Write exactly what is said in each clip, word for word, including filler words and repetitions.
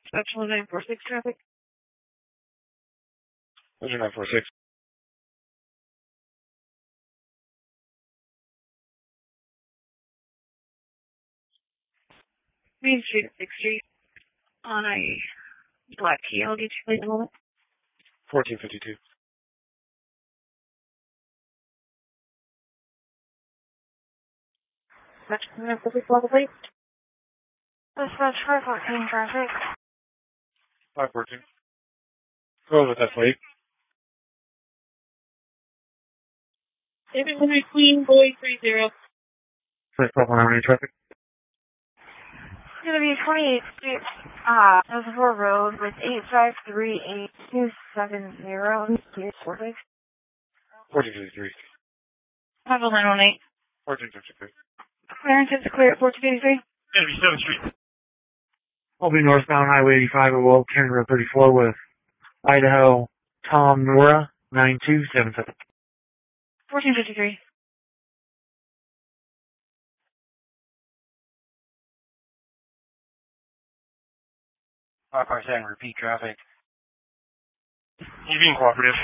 Special nine four six traffic. Roger nine four six. Main Street at sixth Street on a black key. I'll get you late in a moment. fourteen fifty-two. Special nine four six level plate. Dispatch five fourteen traffic. five fourteen. Go with that plate. David Henry Queen, Boy three zero. Six twelve one nine traffic. It's going to be twenty-eighth Street, uh, Reservoir Road with eight five three eight two seven zero. fourteen fifty-three. Level nine one eight. fourteen fifty-three. Clearance is clear at fourteen eighty-three. eighty-seventh Street. I'll be northbound Highway eighty-five at Will County Road thirty-four with Idaho Tom Nora nine two seven seven. fourteen fifty-three. five five seven, repeat traffic. You being cooperative.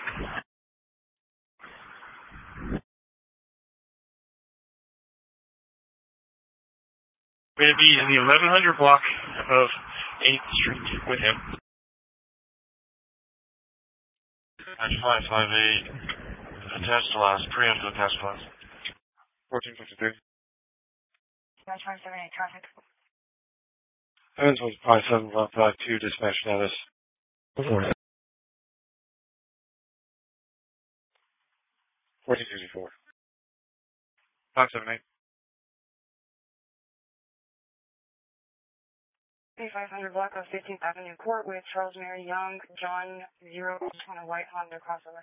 We're going to be in the eleven hundred block of eighth Street with him. five five eight, attached to last, preempt to attached to last. fourteen fifty-three. five five seven eight traffic. Evans was five seven one five two, dispatch status. fourteen fifty-four. five seven eight. five hundred block of fifteenth Avenue Court with Charles Mary Young, John zero on a white Honda crossover.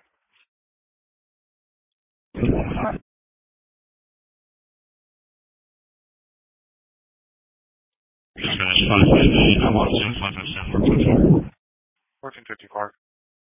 five five eight, I want to five five seven, fourteen fifty-four.